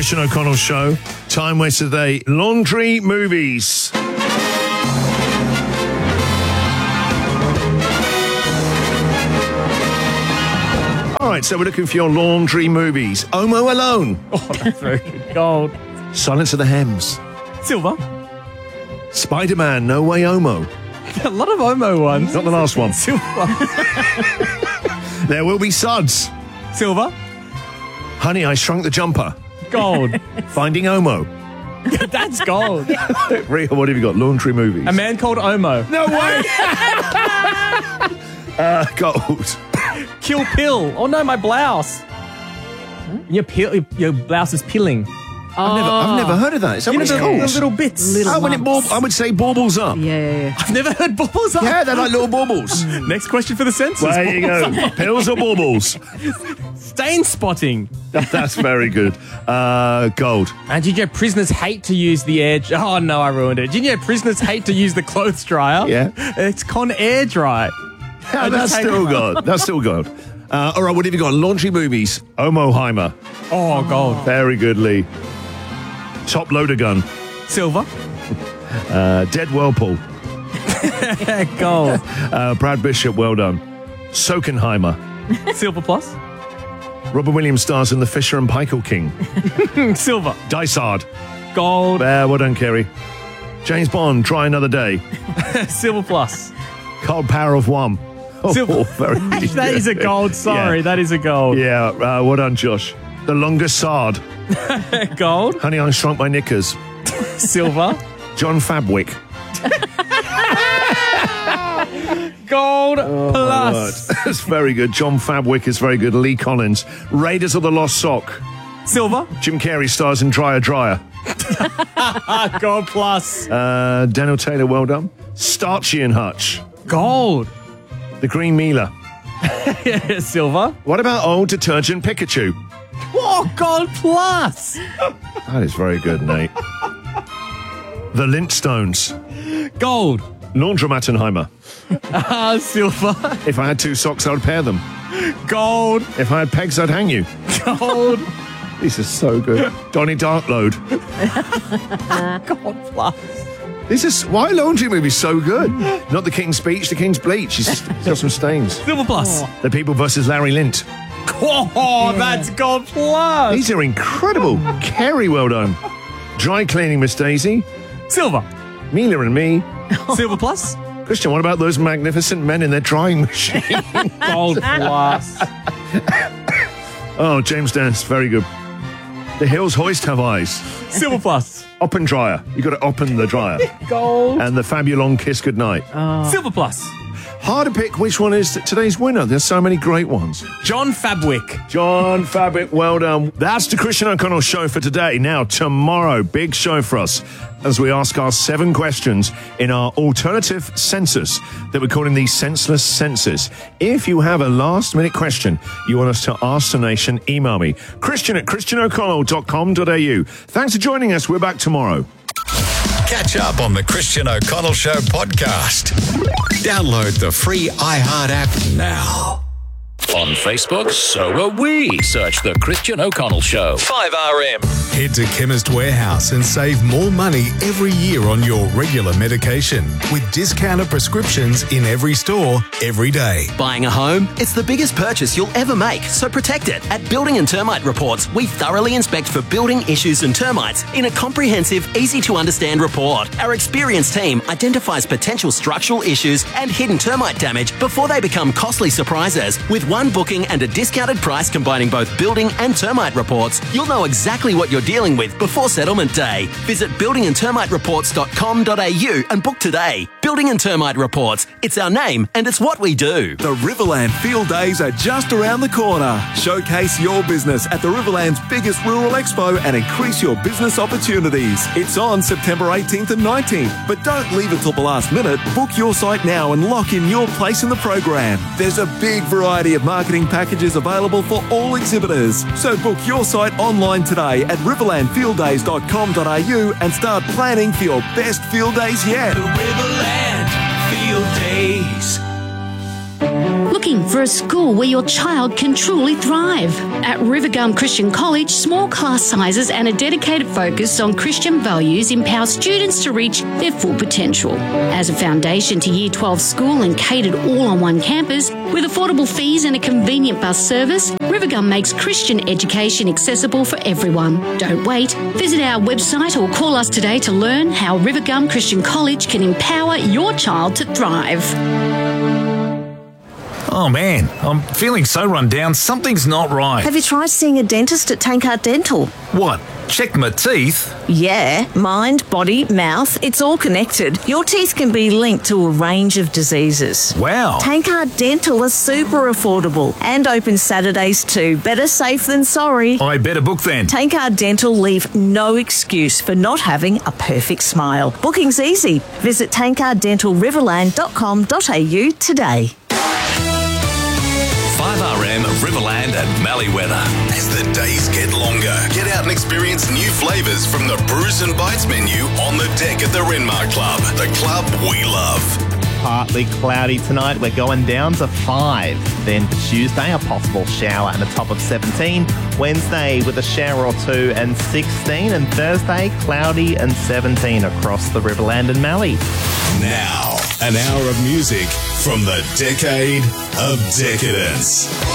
Christian O'Connell Show. Time waster today, laundry movies. All right, so we're looking for your laundry movies. Omo Alone. Oh, that's very good. Gold. Silence of the Hems. Silver. Spider-Man, No Way Omo. A lot of Omo ones. Not the last one. Silver. There Will Be Suds. Silver. Honey, I Shrunk the Jumper. Gold. Finding Omo. That's gold. Rhea, what have you got? Laundry movies. A Man Called Omo. No way. Gold. Kill Pill. Oh no, my blouse. Your blouse is pilling. I've never heard of that. Is that You what know it's the called? little bits. When it I would say baubles up. Yeah. I've never heard baubles up. Yeah, they're like little baubles. Next question for the census. There you go. Pills or baubles? Stain spotting. That's very good. Gold. And did you know prisoners hate to use the air... Oh, no, I ruined it. Did you know prisoners hate to use the clothes dryer? Yeah. It's Con Air Dry. That's still gold. That's still gold. All right, what have you got? Laundry movies. Omoheimer. Oh, gold. Very good, Lee. Top Loader Gun. Silver. Dead Whirlpool. Gold. Brad Bishop, well done. Sokenheimer. Silver plus. Robin Williams stars in The Fisher and Paykel King. Silver. Dysart. Gold. Well done, Kerry. James Bond, Try Another Day. Silver plus. Cold Power of One. Silver. Very That is a gold. Sorry, Yeah. that is a gold. Yeah, well done, Josh. The Longest Sard. Gold. Honey, I Shrunk My Knickers. Silver. John Fabwick. Gold plus. That's very good. John Fabwick is very good. Lee Collins. Raiders of the Lost Sock. Silver. Jim Carrey stars in Dryer. Gold plus. Daniel Taylor, well done. Starchy and Hutch. Gold. The Green Mealer. Silver. What about Old Detergent Pikachu? Oh, gold plus. That is very good, Nate. The Lintstones. Gold. Laundromatenheimer. Silver. If I had two socks, I would pair them. Gold. If I had pegs, I'd hang you. Gold. These are so good. Donnie Darkload. Gold plus. This is why laundry movies so good. Not The King's Speech, The King's Bleach. He's got some stains. Silver plus. The People versus Larry Lint. Oh, that's gold plus. These are incredible. Kerry, well done. Dry Cleaning, Miss Daisy. Silver. Mila and Me. Silver plus. Christian, what about those magnificent men in their drying machine? Gold plus. Oh, James Dance, very good. The Hills Hoist Have Eyes. Silver plus. Oppen Dryer. You got to open the dryer. Gold. And the Fabulon Kiss Goodnight. Silver plus. Hard to pick which one is today's winner. There's so many great ones. John Fabwick. John Fabwick, well done. That's the Christian O'Connell Show for today. Now, tomorrow, big show for us as we ask our 7 questions in our alternative census that we're calling the Senseless Census. If you have a last-minute question you want us to ask the nation, email me, christian@christianoconnell.com.au. Thanks for joining us. We're back tomorrow. Catch up on the Christian O'Connell Show podcast. Download the free iHeart app now. On Facebook, so are we. Search The Christian O'Connell Show. 5RM. Head to Chemist Warehouse and save more money every year on your regular medication with discounted prescriptions in every store, every day. Buying a home? It's the biggest purchase you'll ever make, so protect it. At Building and Termite Reports, we thoroughly inspect for building issues and termites in a comprehensive, easy-to-understand report. Our experienced team identifies potential structural issues and hidden termite damage before they become costly surprises. With one booking and a discounted price combining both building and termite reports, you'll know exactly what you're dealing with before settlement day. Visit buildingandtermitereports.com.au and book today. Building and Termite Reports. It's our name and it's what we do. The Riverland Field Days are just around the corner. Showcase your business at the Riverland's biggest rural expo and increase your business opportunities. It's on September 18th and 19th, but don't leave it till the last minute. Book your site now and lock in your place in the program. There's a big variety of marketing packages available for all exhibitors. So book your site online today at riverlandfielddays.com.au and start planning for your best field days yet. The Riverland Field Days. Looking for a school where your child can truly thrive? At Rivergum Christian College, small class sizes and a dedicated focus on Christian values empower students to reach their full potential. As a foundation to Year 12 school and catered all on one campus, with affordable fees and a convenient bus service, Rivergum makes Christian education accessible for everyone. Don't wait. Visit our website or call us today to learn how Rivergum Christian College can empower your child to thrive. Oh man, I'm feeling so run down, something's not right. Have you tried seeing a dentist at Tankard Dental? What? Check my teeth? Yeah, mind, body, mouth, it's all connected. Your teeth can be linked to a range of diseases. Wow. Tankard Dental is super affordable and open Saturdays too. Better safe than sorry. I better book then. Tankard Dental leave no excuse for not having a perfect smile. Booking's easy. Visit tankarddentalriverland.com.au today. 5RM Riverland and Mallee weather. As the days get longer, get out and experience new flavours from the Brews and Bites menu on the deck at the Renmark Club, the club we love. Partly cloudy tonight. We're going down to 5. Then for Tuesday, a possible shower and a top of 17. Wednesday with a shower or two and 16. And Thursday, cloudy and 17 across the Riverland and Mallee. Now, an hour of music from the decade of decadence.